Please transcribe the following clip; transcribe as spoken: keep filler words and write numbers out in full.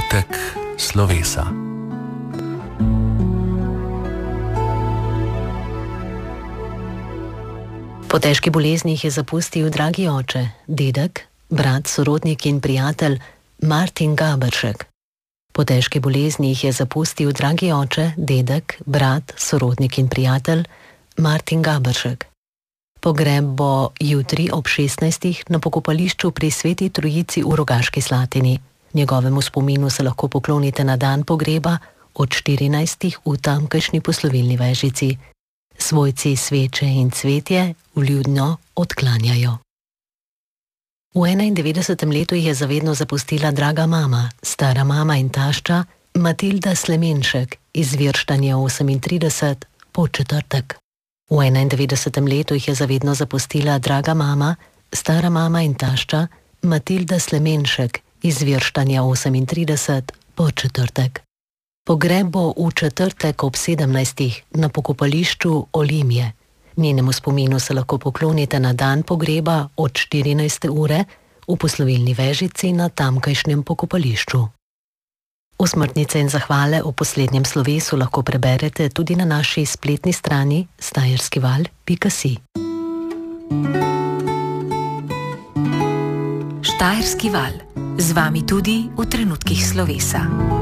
Trenutek slovesa. Po težki bolezni jih je zapustil dragi oče, dedek, brat, sorodnik in prijatelj Martin Gaberšek. Po težki bolezni jih je zapustil dragi oče, dedek, brat, sorodnik in prijatelj Martin Gaberšek. Pogreb bo jutri ob šestnajstih na pokopališču pri Sveti Trojici v Rogaški Slatini. Njegovemu spominu se lahko poklonite na dan pogreba od štirinajstih v tamkajšnji poslovilni vežici. Svojci sveče in cvetje vljudno odklanjajo. V enaindevetdesetem letu jih je zavedno zapustila draga mama, stara mama in tašča Matilda Slemenšek iz Virštanja osemintrideset, Podčetrtek. V enaindevetdesetem letu jih je zavedno zapustila draga mama, stara mama in tašča Matilda Slemenšek iz Virštanja osemintrideset, Podčetrtek. Pogreb bo v četrtek ob sedemnajstih na pokopališču Olimje. Njenemu spominu se lahko poklonite na dan pogreba od štirinajste ure v poslovilni vežici na tamkajšnjem pokopališču. Osmrtnice in zahvale o poslednjem slovesu lahko preberete tudi na naši spletni strani štajerskival pika si. Štajerski val. Z vami tudi v trenutkih slovesa.